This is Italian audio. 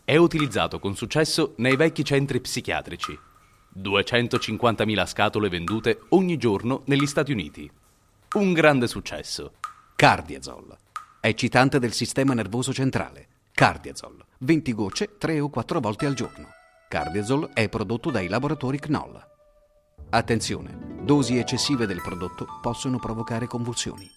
È utilizzato con successo nei vecchi centri psichiatrici. 250.000 scatole vendute ogni giorno negli Stati Uniti. Un grande successo. Cardiazol. Eccitante del sistema nervoso centrale. Cardiazol. 20 gocce 3 o 4 volte al giorno. Cardiazol è prodotto dai laboratori Knoll. Attenzione, dosi eccessive del prodotto possono provocare convulsioni.